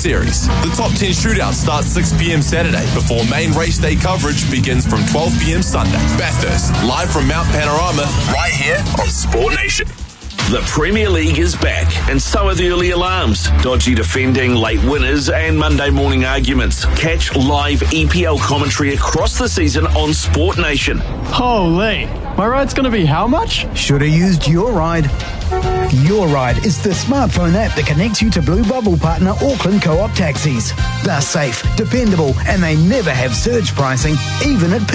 Series. The top 10 shootout starts 6 p.m. Saturday before main race day coverage begins from 12 p.m. Sunday. Bathurst, live from Mount Panorama, right here on Sport Nation. The Premier League is back, and so are the early alarms, dodgy defending, late winners, and Monday morning arguments. Catch live EPL commentary across the season on Sport Nation. Holy, my ride's going to be how much? Should have used Your Ride. Your Ride is the smartphone app that connects you to Blue Bubble partner Auckland Co-op taxis. They're safe, dependable, and they never have surge pricing, even at peak.